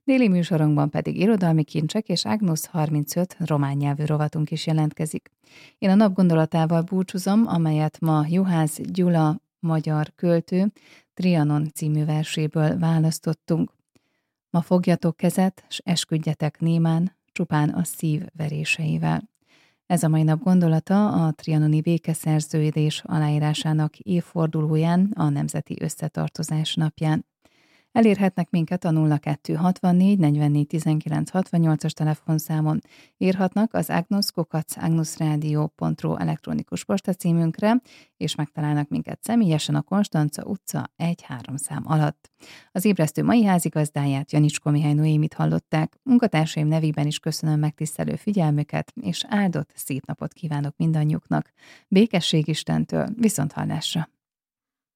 Déli műsorunkban pedig irodalmi kincsek és Agnus 35 román nyelvű rovatunk is jelentkezik. Én a nap gondolatával búcsúzom, amelyet ma Juhász Gyula magyar költő Trianon című verséből választottunk. Ma fogjatok kezet, s esküdjetek némán, csupán a szív veréseivel. Ez a mai nap gondolata a trianoni békeszerződés aláírásának évfordulóján, a Nemzeti Összetartozás napján. Elérhetnek minket a 0264 44 19 68-as telefonszámon. Írhatnak az agnos@agnosradio.ru elektronikus postacímünkre, és megtalálnak minket személyesen a Konstanca utca 1-3 szám alatt. Az ébresztő mai házigazdáját, Janicskó Mihály Noémit hallották. Munkatársaim nevében is köszönöm megtisztelő figyelmüket, és áldott szép napot kívánok mindannyiuknak. Békesség Istentől, viszonthallásra!